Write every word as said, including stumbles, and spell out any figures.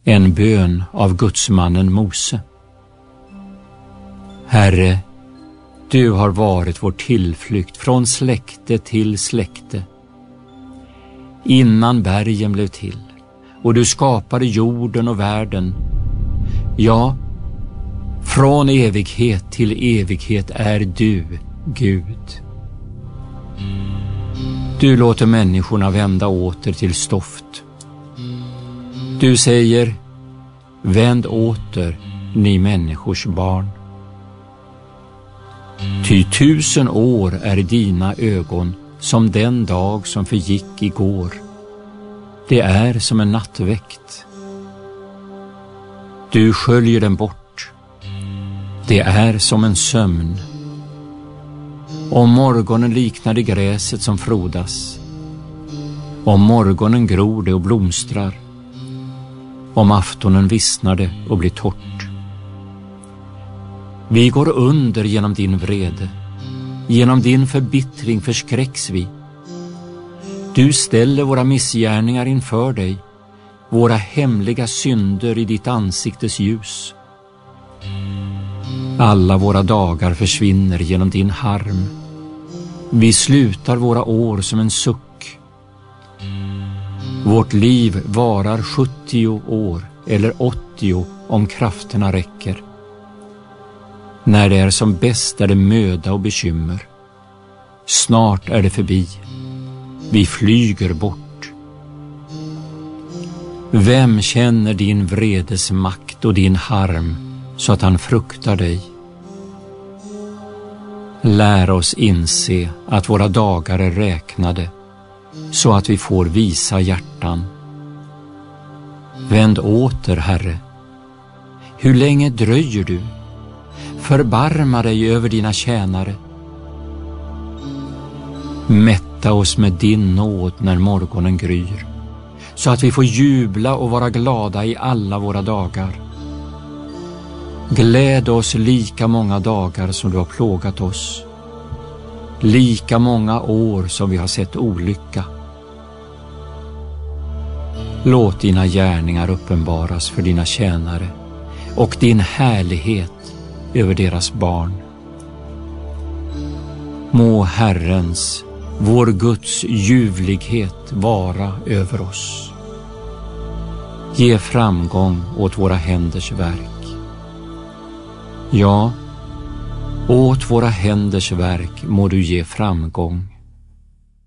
En bön av gudsmannen Mose. Herre, du har varit vår tillflykt från släkte till släkte. Innan bergen blev till och du skapade jorden och världen, ja, från evighet till evighet är du Gud. Du låter människorna vända åter till stoft. Du säger, vänd åter, ni människors barn. Ty tusen år är dina ögon som den dag som förgick igår. Det är som en nattväkt. Du sköljer den bort. Det är som en sömn. Om morgonen liknar det gräset som frodas. Om morgonen gror det och blomstrar. Om aftonen vissnar det och blir torrt. Vi går under genom din vrede. Genom din förbittring förskräcks vi. Du ställer våra missgärningar inför dig, våra hemliga synder i ditt ansiktes ljus. Alla våra dagar försvinner genom din harm. Vi slutar våra år som en suck. Vårt liv varar sjuttio år eller åttio om krafterna räcker. När det är som bäst är det möda och bekymmer. Snart är det förbi. Vi flyger bort. Vem känner din vredes makt och din harm så att han fruktar dig? Lär oss inse att våra dagar är räknade så att vi får visa hjärtan. Vänd åter, Herre. Hur länge dröjer du? Förbarma dig över dina tjänare. Mätta oss med din nåd när morgonen gryr, så att vi får jubla och vara glada i alla våra dagar. Gläd oss lika många dagar som du har plågat oss, lika många år som vi har sett olycka. Låt dina gärningar uppenbaras för dina tjänare och din härlighet över deras barn. Må Herrens, vår Guds ljuvlighet vara över oss. Ge framgång åt våra händers verk. Ja, åt våra händers verk må du ge framgång.